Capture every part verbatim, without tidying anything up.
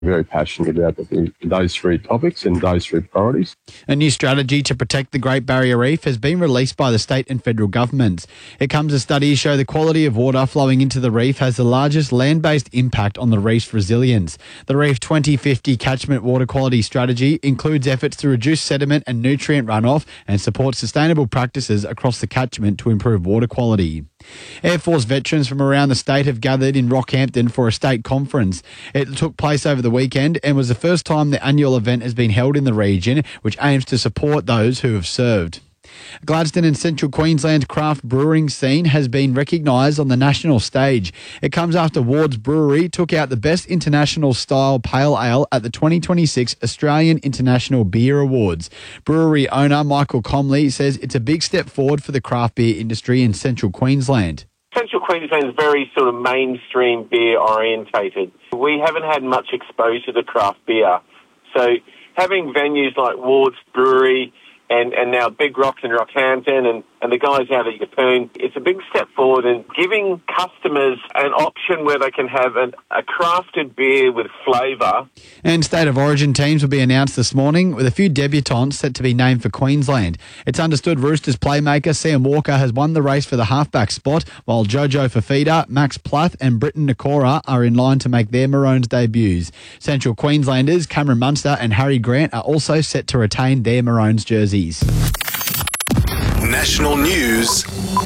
Very passionate about the, those three topics and those three priorities. A new strategy to protect the Great Barrier Reef has been released by the state and federal governments. It comes as studies show the quality of water flowing into the reef has the largest land-based impact on the reef's resilience. The Reef twenty fifty Catchment Water Quality Strategy includes efforts to reduce sediment and nutrient runoff and support sustainable practices across the catchment to improve water quality. Air Force veterans from around the state have gathered in Rockhampton for a state conference. It took place over the weekend and was the first time the annual event has been held in the region, which aims to support those who have served. Gladstone and Central Queensland craft brewing scene has been recognised on the national stage. It comes after Ward's Brewery took out the Best International Style Pale Ale at the twenty twenty-six Australian International Beer Awards. Brewery owner Michael Comley says it's a big step forward for the craft beer industry in Central Queensland. Central Queensland is very sort of mainstream beer orientated. We haven't had much exposure to craft beer. So having venues like Ward's Brewery and, and now Big Rocks in Rockhampton and, and the guys out at Yeppoon, it's a big step forward in giving customers an option where they can have an, a crafted beer with flavour. And State of Origin teams will be announced this morning with a few debutants set to be named for Queensland. It's understood Roosters playmaker Sam Walker has won the race for the halfback spot, while Jojo Fafita, Max Plath and Britton Nakora are in line to make their Maroons debuts. Central Queenslanders Cameron Munster and Harry Grant are also set to retain their Maroons jerseys. National news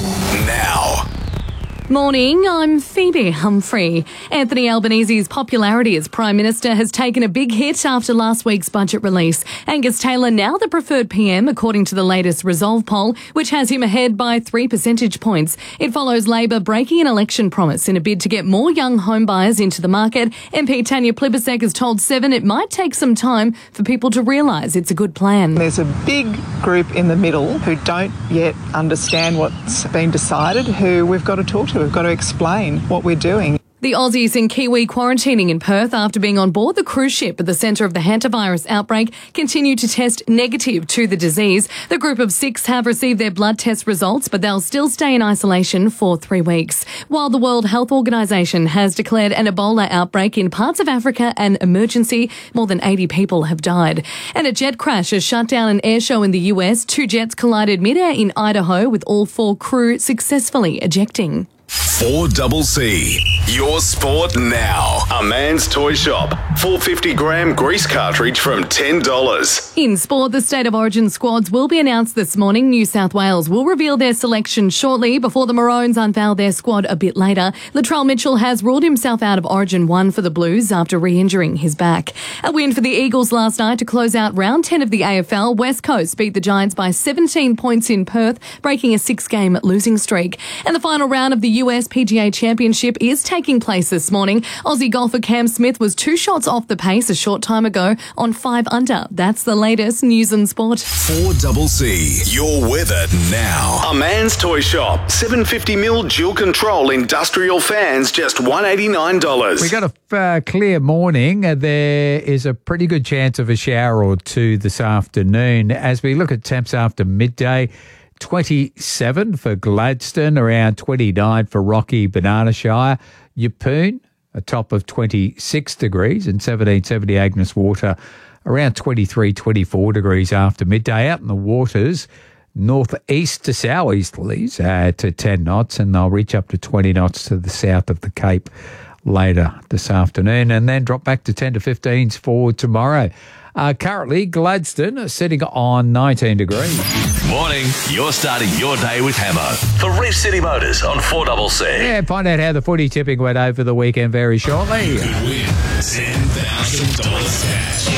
now. Morning, I'm Phoebe Humphrey. Anthony Albanese's popularity as Prime Minister has taken a big hit after last week's budget release. Angus Taylor now the preferred P M according to the latest Resolve poll, which has him ahead by three percentage points. It follows Labor breaking an election promise in a bid to get more young home buyers into the market. M P Tanya Plibersek has told Seven it might take some time for people to realise it's a good plan. There's a big group in the middle who don't yet understand what's been decided, who we've got to talk to. We've got to explain what we're doing. The Aussies in Kiwi quarantining in Perth after being on board the cruise ship at the centre of the hantavirus outbreak continue to test negative to the disease. The group of six have received their blood test results, but they'll still stay in isolation for three weeks. While the World Health Organization has declared an Ebola outbreak in parts of Africa an emergency, more than eighty people have died. And a jet crash has shut down an air show in the U S. Two jets collided mid-air in Idaho, with all four crew successfully ejecting. four C C. Your sport now. A man's toy shop. four hundred fifty gram grease cartridge from ten dollars. In sport, the State of Origin squads will be announced this morning. New South Wales will reveal their selection shortly before the Maroons unveil their squad a bit later. Latrell Mitchell has ruled himself out of Origin one for the Blues after re-injuring his back. A win for the Eagles last night to close out round ten of the A F L. West Coast beat the Giants by seventeen points in Perth, breaking a six-game losing streak. And the final round of the U S P G A Championship is taking place this morning. Aussie golfer Cam Smith was two shots off the pace a short time ago on five under. That's the latest news and sport. four C C. Your weather now. A man's toy shop. seven hundred fifty mil dual control industrial fans, just one hundred eighty-nine dollars. We got a uh, clear morning. Uh, there is a pretty good chance of a shower or two this afternoon. As we look at temps after midday, twenty-seven for Gladstone, around twenty-nine for Rocky Banana Shire. Yeppoon, a top of twenty-six degrees, and seventeen seventy Agnes Water, around twenty-three, twenty-four degrees after midday. Out in the waters, northeast to southeasterlies uh, to ten knots, and they'll reach up to twenty knots to the south of the Cape later this afternoon, and then drop back to ten to fifteens for tomorrow. Uh, currently, Gladstone sitting on nineteen degrees. Morning, you're starting your day with Hammo for Reef City Motors on four C C. Yeah, find out how the footy tipping went over the weekend very shortly. Could win ten thousand dollars cash.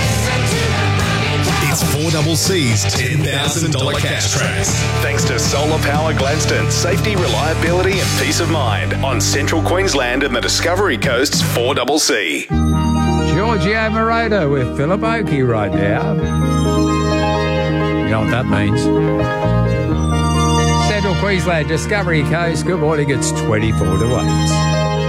It's four C C's ten thousand dollars cash tracks. Thanks to Solar Power Gladstone. Safety, reliability and peace of mind on Central Queensland and the Discovery Coast's four C C. Giorgio Moroder with Philip Oakey right now. You know what that means. Central Queensland, Discovery Coast. Good morning, it's twenty-four to eight.